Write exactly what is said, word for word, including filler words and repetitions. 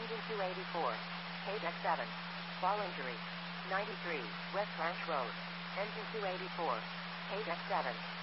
Engine two eighty-four. K D E C seven. Fall injury. ninety-three, West Ranch Road. Engine two eighty-four. K D E C seven.